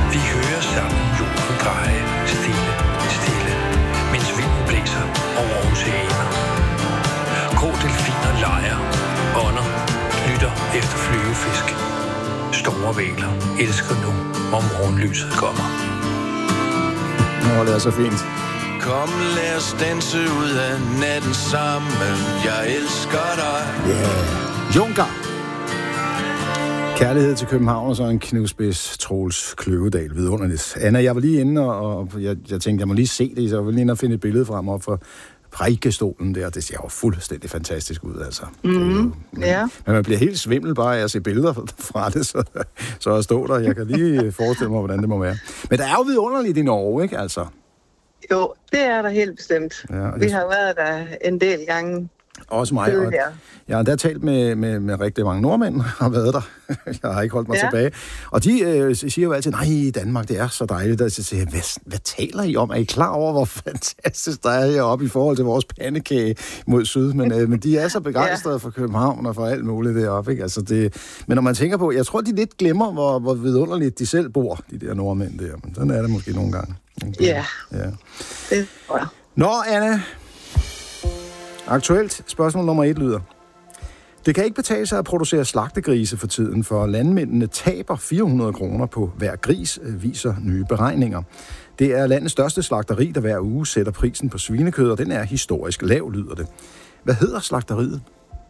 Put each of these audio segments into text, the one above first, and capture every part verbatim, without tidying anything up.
Vi hører sammen jorden dreje, stille, stille, mens vinden blæser over oceaner. Grå delfiner leger, ånder, lytter efter flyvefisk. Store hvaler elsker nu, hvor morgenlyset kommer. Nå, det er så fint. Kom, lad os danse ud af natten sammen. Jeg elsker dig. Yeah. Junker. Kærlighed til København, og så en knivspids Troels Kløvedal vidunderligt. Anna, jeg var lige inde, og, og jeg, jeg tænkte, jeg må lige se det, så jeg var lige inde og finde et billede frem op for prædikestolen der. Det ser jo fuldstændig fantastisk ud, altså. Mm-hmm. Jo, men, ja. men man bliver helt svimmel bare af at se billeder fra det, så, så jeg står der. Jeg kan lige forestille mig, hvordan det må være. Men der er jo vidunderligt i Norge, ikke altså? Jo, det er der helt bestemt. Ja, Vi har været der en del gange. Også mig. Og jeg har endda talt med, med, med rigtig mange nordmænd, har været der. Jeg har ikke holdt mig ja. tilbage. Og de øh, siger jo altid, nej, Danmark, det er så dejligt. Og så siger jeg, hvad, hvad taler I om? Er I klar over, hvor fantastisk der er heroppe i forhold til vores pandekage mod syd? Men, øh, men de er så begejstrede ja. for København og for alt muligt deroppe. Ikke? Altså det, men når man tænker på, jeg tror, de lidt glemmer, hvor, hvor vidunderligt de selv bor, de der nordmænd der. Men sådan er det måske nogle gange. Okay. Ja, ja. Det tror jeg. Nå, Anna. Aktuelt spørgsmål nummer et lyder. Det kan ikke betale sig at producere slagtegrise for tiden, for landmændene taber fire hundrede kroner på hver gris, viser nye beregninger. Det er landets største slagteri, der hver uge sætter prisen på svinekød, og den er historisk lav, lyder det. Hvad hedder slagteriet?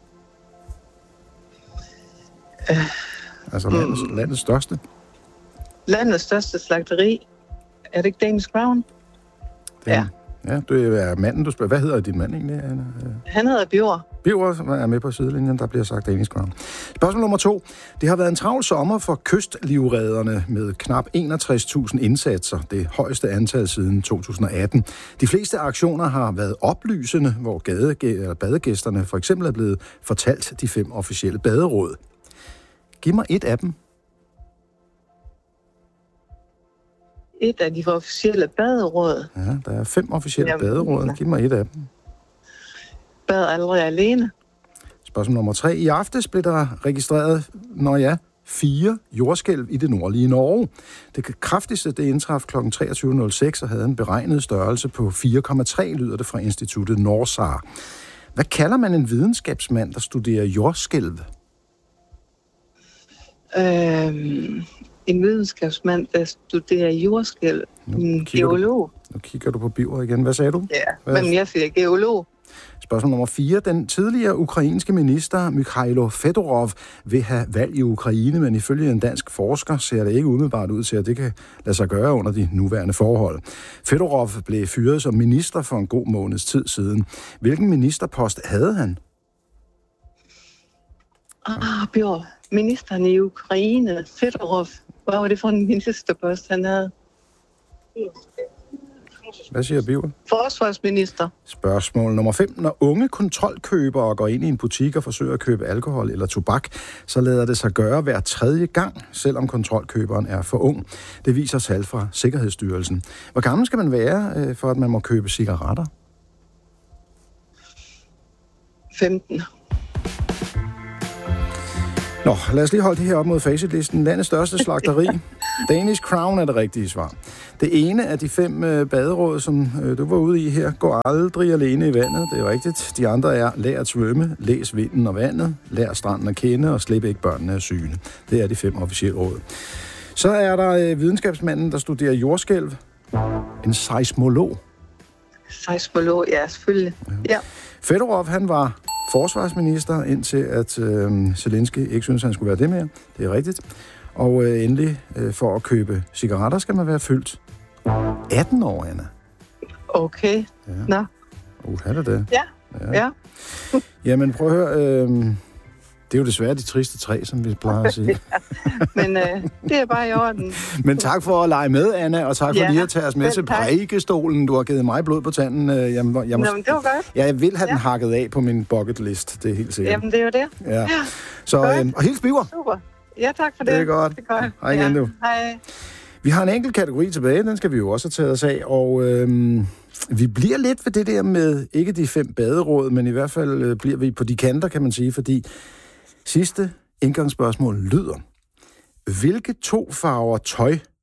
Øh, altså landets, mm. landets største? Landets største slagteri? Er det ikke Danish Crown? Den, ja. Ja, du er manden, du spørger. Hvad hedder din mand egentlig, Anna? Han hedder Bjørn. Bjørn er med på sidelinjen, der bliver sagt Danish Crown. Spørgsmål nummer to. Det har været en travl sommer for kystlivredderne med knap enogtres tusind indsatser, det højeste antal siden to tusind og atten. De fleste aktioner har været oplysende, hvor gade- badegæsterne for eksempel er blevet fortalt de fem officielle baderåd. Giv mig et af dem. Et af de officielle baderåd. Ja, der er fem officielle Jamen, baderåd. Giv mig et af dem. Bad aldrig alene. Spørgsmål nummer tre. I aftes blev der registreret, når ja, fire jordskælv i det nordlige Norge. Det kraftigste, det indtraf kl. treogtyve nul seks og havde en beregnet størrelse på fire komma tre, lyder det fra instituttet Norsar. Hvad kalder man en videnskabsmand, der studerer jordskælv? Øhm... En videnskabsmand, der studerer jordskælv. En geolog. Du, nu kigger du på Biver igen. Hvad sagde du? Ja, Hvad? men jeg siger geolog. Spørgsmål nummer fire. Den tidligere ukrainske minister, Mikhailo Fedorov, vil have valg i Ukraine, men ifølge en dansk forsker ser det ikke umiddelbart ud til, at det kan lade sig gøre under de nuværende forhold. Fedorov blev fyret som minister for en god måneds tid siden. Hvilken ministerpost havde han? Ah, Bjørn. Ministeren i Ukraine, Fedorov. Hvad var det for en ministerpost, han havde? Hvad siger Biver? Forsvarsminister. Spørgsmål nummer fem. Når unge kontrolkøbere går ind i en butik og forsøger at købe alkohol eller tobak, så lader det sig gøre hver tredje gang, selvom kontrolkøberen er for ung. Det viser tal fra Sikkerhedsstyrelsen. Hvor gammel skal man være, for at man må købe cigaretter? femten. Nå, lad os lige holde det her op mod facitlisten. Landets største slagteri. Danish Crown er det rigtige svar. Det ene af de fem øh, baderåd, som øh, du var ude i her, går aldrig alene i vandet. Det er rigtigt. De andre er, lær at svømme, læs vinden og vandet, lær stranden at kende og slip ikke børnene af syne. Det er de fem officielle råd. Så er der øh, videnskabsmanden, der studerer jordskælv. En seismolog. Seismolog, ja, selvfølgelig. Ja. Ja. Fedorov, han var forsvarsminister, indtil at øh, Zelensky ikke synes, han skulle være det mere. Det er rigtigt. Og øh, endelig, øh, for at købe cigaretter, skal man være fyldt atten år, Anna. Okay. Ja. Nå. Uh, er det det? Ja. Ja. ja. Jamen, prøv at høre. Øh, det er jo desværre de triste tre, som vi plejer at sige. Ja. Men øh, det er bare i orden. Men tak for at lege med, Anna, og tak for ja. lige at tage os med Vel, til prædikestolen. Du har givet mig blod på tanden. Jeg, jeg må, Nå, men det var godt. Ja, jeg vil have ja. den hakket af på min bucket list. Det er helt sikkert. Jamen, det er jo det. Ja. Ja. Så, øh, og hils Biver. Super. Ja, tak for det. Det er godt. Det er godt. Hej igen, ja. du. Hej. Vi har en enkelt kategori tilbage, den skal vi jo også have taget os af, og øhm, vi bliver lidt ved det der med, ikke de fem baderåd, men i hvert fald øh, bliver vi på de kanter, kan man sige, fordi sidste indgangsspørgsmål lyder: hvilke to farver tøj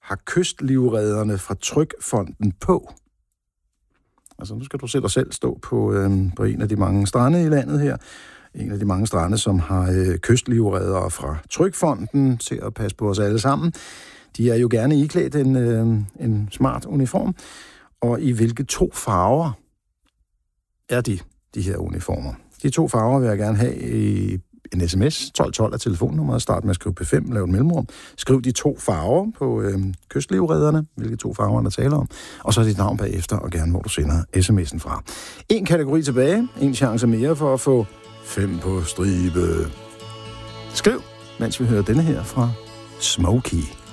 har kystlivredderne fra Trygfonden på? Altså, nu skal du selv og selv stå på, øh, på en af de mange strande i landet her. En af de mange strande, som har øh, kystlivreddere fra Trygfonden til at passe på os alle sammen. De er jo gerne iklædt en, øh, en smart uniform. Og i hvilke to farver er de, de her uniformer? De to farver vil jeg gerne have i en sms. tolv tolv er telefonnummeret. Start med at skrive P fem, lav et mellemrum. Skriv de to farver på øh, kystlivredderne, hvilke to farver der taler om. Og så dit navn bagefter, og gerne hvor du sender sms'en fra. En kategori tilbage. En chance mere for at få fem på stribe. Skriv, mens vi hører denne her fra Smokey.